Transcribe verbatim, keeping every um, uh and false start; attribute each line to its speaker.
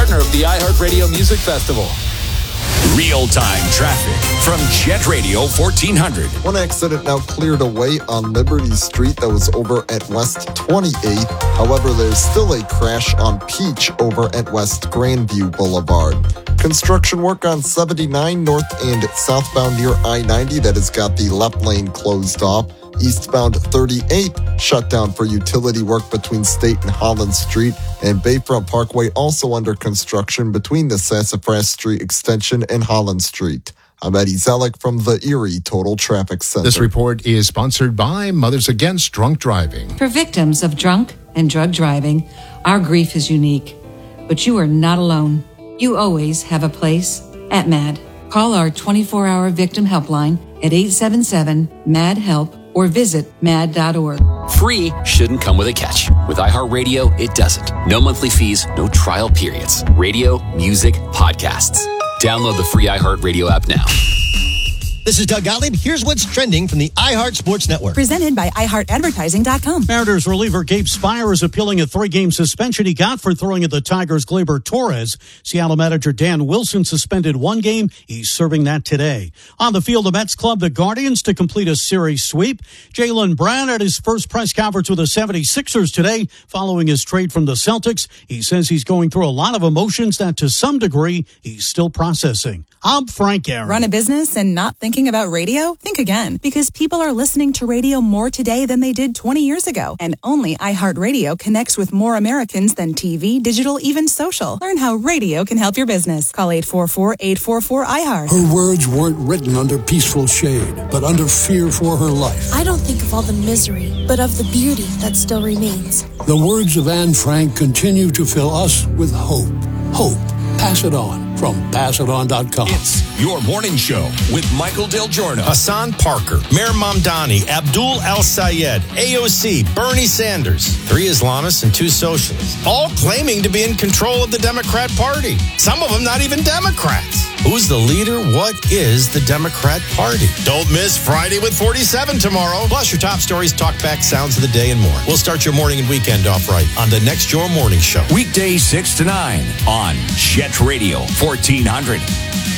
Speaker 1: partner of the iHeartRadio Music Festival.
Speaker 2: Real-time traffic from Jet Radio fourteen hundred.
Speaker 3: One accident now cleared away on Liberty Street that was over at West twenty-eighth. However, there's still a crash on Peach over at West Grandview Boulevard. Construction work on seventy-nine north and southbound near I ninety that has got the left lane closed off. Eastbound thirty-eighth shut down for utility work between State and Holland Street, and Bayfront Parkway also under construction between the Sassafras Street extension and Holland Street. I'm Eddie Zellick from the Erie Total Traffic Center.
Speaker 4: This report is sponsored by Mothers Against Drunk Driving.
Speaker 5: For victims of drunk and drug driving, our grief is unique, but you are not alone. You always have a place at MAD. Call our twenty-four hour victim helpline at eight seven seven, M A D, HELP or visit mad dot org.
Speaker 6: Free shouldn't come with a catch. With iHeartRadio, it doesn't. No monthly fees, no trial periods. Radio, music, podcasts. Download the free iHeartRadio app now.
Speaker 7: This is Doug Gottlieb. Here's what's trending from the iHeart Sports Network.
Speaker 8: Presented by i heart advertising dot com.
Speaker 9: Mariners reliever Gabe Spire is appealing a three-game suspension he got for throwing at the Tigers' Gleyber Torres. Seattle manager Dan Wilson suspended one game. He's serving that today. On the field, the Mets club the Guardians to complete a series sweep. Jaylen Brown at his first press conference with the seventy-sixers today following his trade from the Celtics. He says he's going through a lot of emotions that to some degree he's still processing. I'm Frank Aaron.
Speaker 8: Run a business and not thinking about radio? Think again, because people are listening to radio more today than they did twenty years ago. And only iHeartRadio connects with more Americans than T V, digital, even social. Learn how radio can help your business. Call eight four four, eight four four, I heart.
Speaker 10: Her words weren't written under peaceful shade, but under fear for her life.
Speaker 11: I don't think of all the misery, but of the beauty that still remains.
Speaker 10: The words of Anne Frank continue to fill us with hope. Hope. Pass it on from pass it on dot com.
Speaker 2: It's your morning show with Michael Del Giorno,
Speaker 12: Hassan Parker, Mayor Mamdani, Abdul Al-Sayed, A O C, Bernie Sanders, three Islamists and two socialists, all claiming to be in control of the Democrat Party. Some of them not even Democrats. Who's the leader? What is the Democrat Party? Don't miss Friday with forty-seven tomorrow. Plus your top stories, talkback, sounds of the day, and more. We'll start your morning and weekend off right on the next Your Morning Show.
Speaker 2: Weekdays six to nine on Jet Radio fourteen hundred.